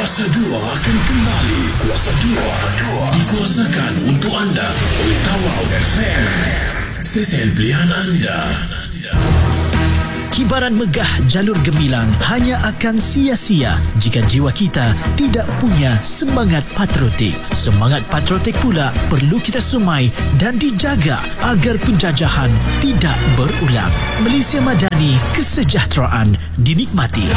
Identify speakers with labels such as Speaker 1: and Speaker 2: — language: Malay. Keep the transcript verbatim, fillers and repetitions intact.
Speaker 1: Kuasa dua akan kembali. Kuasa dua dikuasakan untuk anda oleh Tawau F M, stesen pilihan anda.
Speaker 2: Kibaran megah jalur gemilang hanya akan sia-sia jika jiwa kita tidak punya semangat patriotik. Semangat patriotik pula perlu kita semai dan dijaga agar penjajahan tidak berulang. Malaysia Madani, kesejahteraan dinikmati.